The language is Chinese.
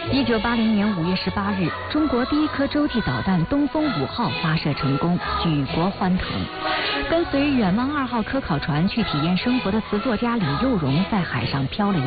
1980年5月18日，中国第一颗洲际导弹东风5号发射成功，举国欢腾。跟随远望2号科考船去体验生活的词作家李幼荣在海上漂了